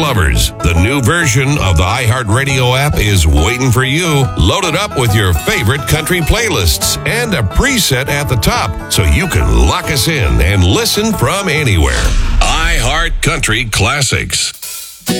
lovers. The new version of the iHeartRadio app is waiting for you. Load it up with your favorite country playlists and a preset at the top so you can lock us in and listen from anywhere. iHeart Country Classics.